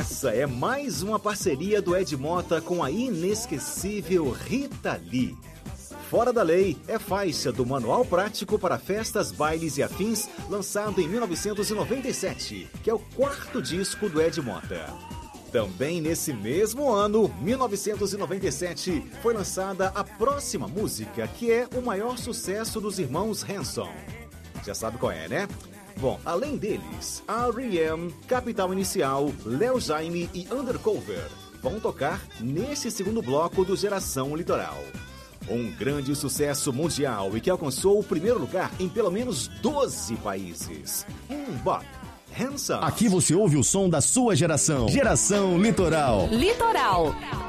Essa é mais uma parceria do Ed Mota com a inesquecível Rita Lee. Fora da Lei é faixa do Manual Prático para Festas, Bailes e Afins, lançado em 1997, que é o quarto disco do Ed Mota. Também nesse mesmo ano, 1997, foi lançada a próxima música, que é o maior sucesso dos irmãos Hanson. Já sabe qual é, né? Bom, além deles, R.E.M., Capital Inicial, Léo Jaime e Undercover vão tocar nesse segundo bloco do Geração Litoral. Um grande sucesso mundial e que alcançou o primeiro lugar em pelo menos 12 países. Bop, Hanson. Aqui você ouve o som da sua geração. Geração Litoral. Litoral.